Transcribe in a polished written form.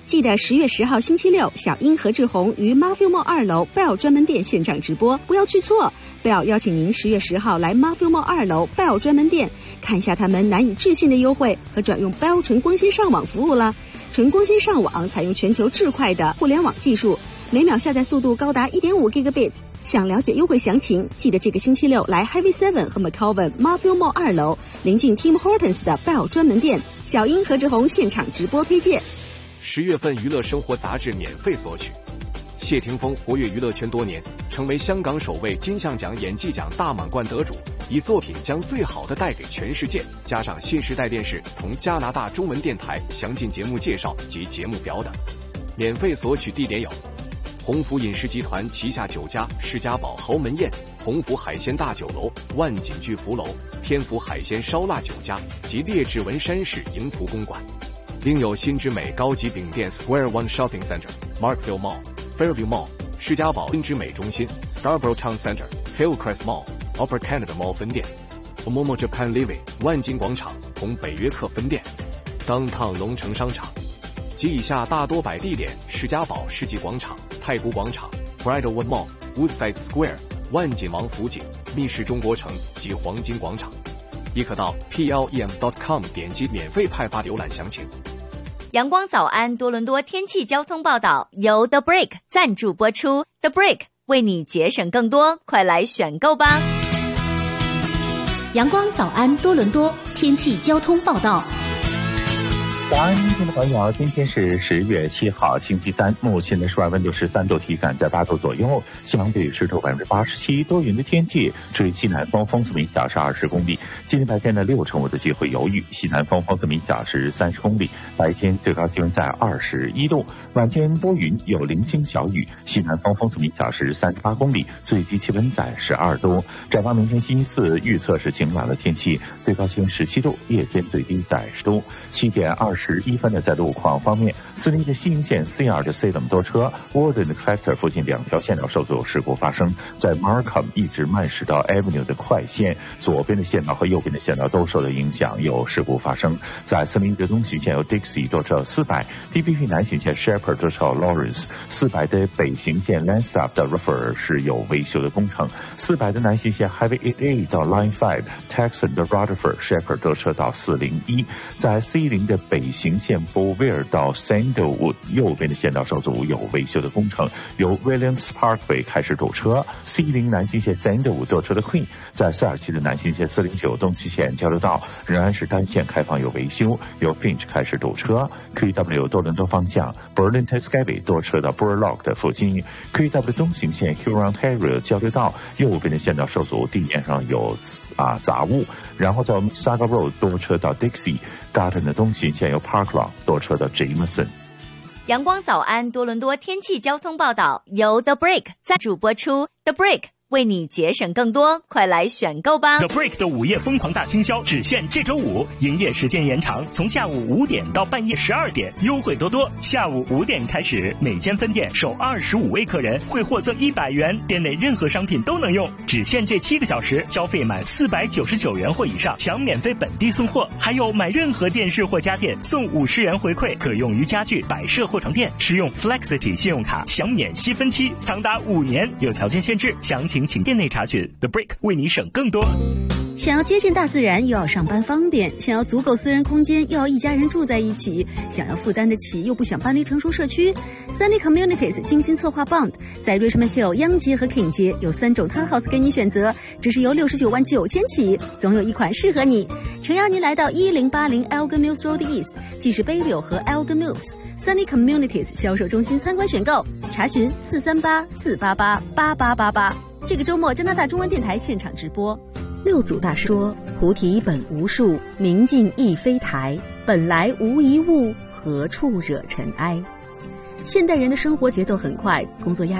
记得10月10号星期六，小英何志宏于 Marfil Mall 2楼 Bell 专门店现场直播，不要去错。Bell 邀请您10月10号来 Marfil Mall 2楼 Bell 专门店，看一下他们难以置信的优惠和转用 Bell 纯光纤上网服务了。纯光纤上网采用全球至快的互联网技术，每秒下载速度高达 1.5 Gigabits。想了解优惠详情，记得这个星期六来 Heavy 7和 McCowan Marfil Mall 2楼，临近 Tim Hortons 的 Bell 专门店。小英何志宏现场直播推荐。 10月份娱乐生活杂志免费索取。谢霆锋活跃娱乐圈多年，成为香港首位金像奖演技奖大满贯得主，以作品将最好的带给全世界，加上新时代电视同加拿大中文电台详尽节目介绍及节目表等。免费索取地点有鸿福饮食集团旗下酒家世家堡豪门宴、鸿福海鲜大酒楼、万锦聚福楼、天福海鲜烧腊酒家及列治文山市迎福公馆。另有新之美高级饼店 Square One Shopping Center、Markville Mall、Fairview Mall、世家堡新之美中心、Scarborough Town Center、Hillcrest Mall、Upper Canada Mall 分店、Momo Japan Living 万金广场同北约克分店、Downtown 龙城商场及以下大多摆地点：世家堡世纪广场、太古广场、Bridlewood Mall、Woodside Square、万锦王府井、密室中国城及黄金广场。亦可到 plem.com 点击免费派发浏览详情。 阳光早安多伦多天气交通报道由 The Break 赞助播出。 The Break 为你节省更多，快来选购吧。 阳光早安多伦多天气交通报道。 早安，听众朋友，今天是10月7号，星期三，目前的室外温度13度，体感在8度左右，相对湿度87%，多云的天气，吹西南风，风速每小时20公里。今天白天的60%的机会有雨，西南风，风速每小时30公里。白天最高气温在21度，晚间多云，有零星小雨，西南风，风速每小时38公里，最低气温在12度。展望明天星期四，预测是晴朗的天气，最高气温17度，夜间最低在10度。7点21分的在路况方面，斯利的新线 C2 的 Salem 多车 Warden 的 Collector 附近两条线道受阻事故发生，在 Markham 一直慢驶到 Avenue 的快线，左边的线道和右边的线道都受到影响，有事故发生。在斯利的东行线有 Dixie 多车400 DPP 南行线 Shepherd 多车 Lawrence 400的北行线 Landstop 到 Ruffer 是有维修的工程，400的南行线 Highway 88到 Line 5 Texan 的 Rutherford Shepherd 多车到401，在 C0 的北行线 Beauvais 到 Sandalwood 右边的线道受阻，有维修的工程，由 Williams Parkway 开始堵车。C0 南行线 Sandalwood 多车的 Queen， 在47的南行线409东西线交流道仍然是单线开放有维修，由 Finch 开始堵车。QW 多伦多方向 Burlington Skyway 多车到 Burlock 的附近。QW 东行线 Huron-Ontario 交流道右边的线道受阻，地面上有杂物。然后在 Saga Road 多车到 Dixie。Garden 的东行线由 Parklawn 多车到 Jameson。 阳光早安多伦多天气交通报道由 The Break 赞助播出。 The Break 为你节省更多，快来选购吧。 The Break 的午夜疯狂大清销只限这周五，营业时间延长，从下午5点到半夜12点，优惠多多。下午5点开始，每间分店首25位客人会获赠100元，店内任何商品都能用，只限这7个小时，消费满499元或以上享免费本地送货，还有买任何电视或家电送50元回馈，可用于家具、摆设或床垫。使用 Flexity 信用卡享免息分期，长达5年，有条件限制，详情请店内查询。 The Break 为你省更多。 想要接近大自然又要上班方便，想要足够私人空间又要一家人住在一起，想要负担得起又不想搬离成熟社区， Sunny Communities 精心策划 Bond 在 Richmond Hill 央街和 King 街有3种 Townhouse 给你选择，只是由69万9千起，总有一款适合你。诚邀您来到1080 Elgin Mills Road East， 即是杯柳和 Elgin Mills Sunny Communities 销售中心参观选购，查询438-488-8888。这个周末加拿大中文电台现场直播。六祖大师说：菩提本无树，明镜亦非台，本来无一物，何处惹尘埃。现代人的生活节奏很快，工作压力